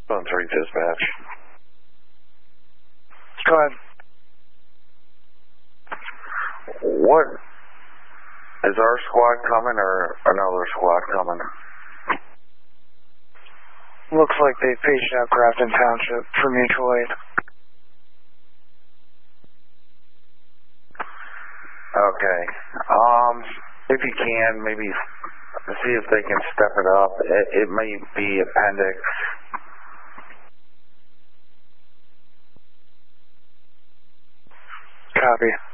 Phone 3 dispatch. Go ahead. What? Is our squad coming or another squad coming? Looks like they paged out Grafton Township for mutual aid. Okay. If you can, maybe see if they can step it up. It may be appendix. Copy.